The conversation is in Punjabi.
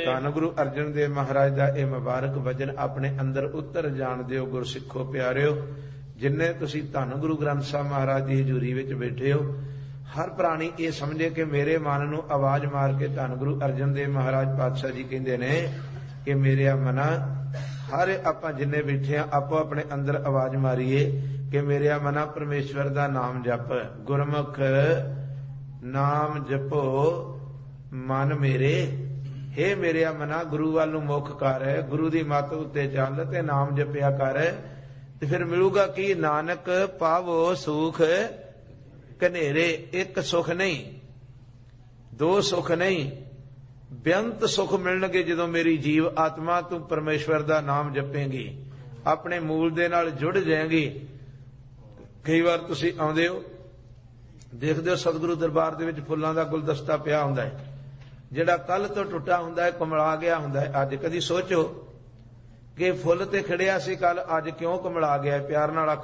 ਧੰਨ ਗੁਰੂ ਅਰਜਨ ਦੇਵ ਮਹਾਰਾਜ ਦਾ ਇਹ ਮੁਬਾਰਕ ਵਚਨ ਆਪਣੇ ਅੰਦਰ ਉਤਰ ਜਾਣ ਦਿਓ। ਗੁਰਸਿੱਖੋ ਪਿਆਰਿਓ, ਜਿੰਨੇ ਤੁਸੀਂ ਧੰਨ ਗੁਰੂ ਗ੍ਰੰਥ ਸਾਹਿਬ ਮਹਾਰਾਜ ਦੀ ਹਜ਼ੂਰੀ ਵਿੱਚ ਬੈਠੇ ਹੋ, ਹਰ ਪ੍ਰਾਣੀ ਇਹ ਸਮਝੇ ਕਿ ਮੇਰੇ ਮਨ ਨੂੰ ਆਵਾਜ਼ ਮਾਰ ਕੇ ਧੰਨ ਗੁਰੂ ਅਰਜਨ ਦੇਵ ਮਹਾਰਾਜ ਪਾਤਸ਼ਾਹ ਜੀ ਕਹਿੰਦੇ ਨੇ ਕਿ ਮੇਰੇ ਮਨਾ, ਹਰ ਆਪਾਂ ਜਿੰਨੇ ਬੈਠੇ ਆ ਆਪੋ ਆਪਣੇ ਅੰਦਰ ਆਵਾਜ਼ ਮਾਰੀਏ ਕਿ ਮੇਰੇ ਮਨਾ ਪਰਮੇਸ਼ਵਰ ਦਾ ਨਾਮ ਜਪ। ਗੁਰਮੁਖ ਨਾਮ ਜਪੋ ਮਨ ਮੇਰੇ, ਹੇ ਮੇਰੇ ਮਨਾ ਗੁਰੂ ਵੱਲ ਨੂੰ ਮੁਖ ਕਰ, ਗੁਰੂ ਦੀ ਮੱਤ ਉੱਤੇ ਚੱਲ ਤੇ ਨਾਮ ਜਪਿਆ ਕਰ, ਤੇ ਫਿਰ ਮਿਲੂਗਾ ਕੀ? ਨਾਨਕ ਪਾਵੋ ਸੁਖ ਕਨੇਰੇ। ਇੱਕ ਸੁਖ ਨਹੀਂ, ਦੋ ਸੁਖ ਨਹੀਂ, ਬੇਅੰਤ ਸੁਖ ਮਿਲਣਗੇ ਜਦੋਂ ਮੇਰੀ ਜੀਵ ਆਤਮਾ ਤੂੰ ਪਰਮੇਸ਼ਵਰ ਦਾ ਨਾਮ ਜਪੇਂਗੀ, ਆਪਣੇ ਮੂਲ ਦੇ ਨਾਲ ਜੁੜ ਜਾਏਗੀ। ਕਈ ਵਾਰ ਤੁਸੀਂ ਆਉਂਦੇ ਹੋ, ਦੇਖਦੇ ਹੋ ਸਤਿਗੁਰੂ ਦਰਬਾਰ ਦੇ ਵਿੱਚ ਫੁੱਲਾਂ ਦਾ ਗੁਲਦਸਤਾ ਪਿਆ ਹੁੰਦਾ ਹੈ, ਜਿਹੜਾ ਕੱਲ ਤੋਂ ਟੁੱਟਾ ਹੁੰਦਾ ਹੈ, ਕੁਮਲਾ ਗਿਆ ਹੁੰਦਾ ਹੈ। ਅੱਜ ਕਦੀ ਸੋਚੋ ਕਿ ਫੁੱਲ ਤੇ ਖਿੜਿਆ ਸੀ ਕੱਲ, ਅੱਜ ਕਿਉਂ ਕੁਮਲਾ ਗਿਆ? ਪਿਆਰ ਨਾਲ